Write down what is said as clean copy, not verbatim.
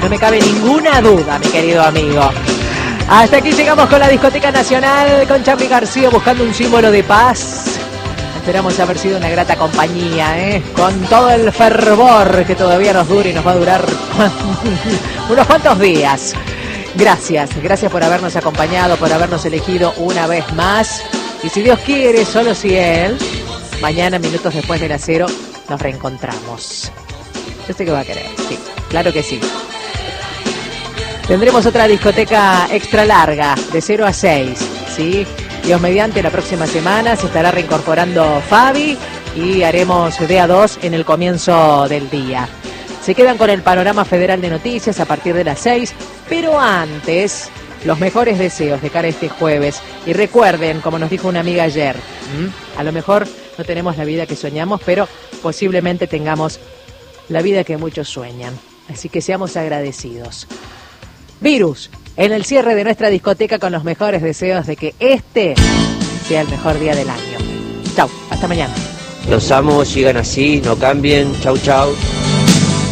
No me cabe ninguna duda, mi querido amigo. Hasta aquí llegamos con la Discoteca Nacional, con Charly García buscando un símbolo de paz. Esperamos haber sido una grata compañía, con todo el fervor que todavía nos dura y nos va a durar unos cuantos días. Gracias por habernos acompañado, por habernos elegido una vez más. Y si Dios quiere, solo si Él, mañana, minutos después de las 0, nos reencontramos. Yo sé que va a querer, sí, claro que sí. Tendremos otra discoteca extra larga, de 0 a 6, ¿sí? Dios mediante, la próxima semana se estará reincorporando Fabi y haremos de a 2 en el comienzo del día. Se quedan con el panorama federal de noticias a partir de las 6, pero antes, los mejores deseos de cara a este jueves. Y recuerden, como nos dijo una amiga ayer, a lo mejor no tenemos la vida que soñamos, pero posiblemente tengamos la vida que muchos sueñan. Así que seamos agradecidos. Virus, en el cierre de nuestra discoteca con los mejores deseos de que este sea el mejor día del año. Chau, hasta mañana. Los amo, sigan así, no cambien. Chau, chau.